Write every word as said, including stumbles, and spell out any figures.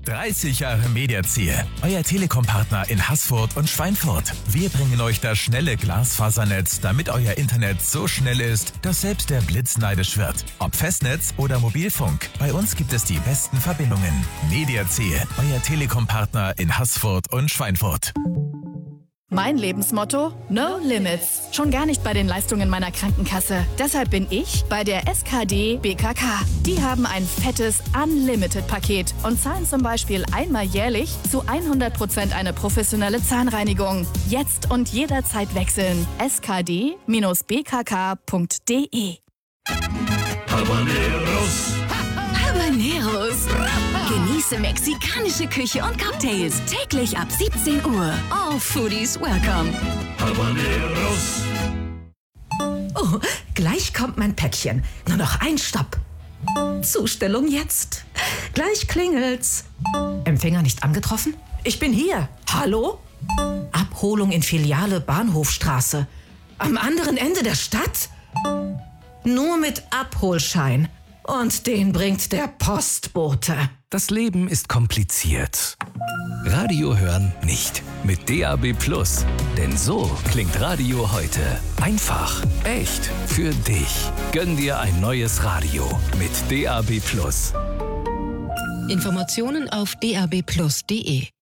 dreißig Jahre Mediaziel. Euer Telekom-Partner in Haßfurt und Schweinfurt. Wir bringen euch das schnelle Glasfasernetz, damit euer Internet so schnell ist, dass selbst der Blitz neidisch wird. Ob Festnetz oder Mobilfunk, bei uns gibt es die besten Verbindungen. Mediaziel, euer Telekom-Partner in Haßfurt und Schweinfurt. Mein Lebensmotto? No Limits. Schon gar nicht bei den Leistungen meiner Krankenkasse. Deshalb bin ich bei der S K D B K K. Die haben ein fettes Unlimited-Paket und zahlen zum Beispiel einmal jährlich zu hundert Prozent eine professionelle Zahnreinigung. Jetzt und jederzeit wechseln. S K D B K K punkt D E. Habaneros. Habaneros. Genieße mexikanische Küche und Cocktails täglich ab siebzehn Uhr. All Foodies welcome. Habaneros. Oh, gleich kommt mein Päckchen. Nur noch ein Stopp. Zustellung jetzt. Gleich klingelt's. Empfänger nicht angetroffen? Ich bin hier. Hallo? Abholung in Filiale Bahnhofstraße. Am anderen Ende der Stadt? Nur mit Abholschein. Und den bringt der Postbote. Das Leben ist kompliziert. Radio hören nicht. Mit D A B Plus. Denn so klingt Radio heute. Einfach, echt, für dich. Gönn dir ein neues Radio mit D A B Plus. Informationen auf d a b plus punkt d e.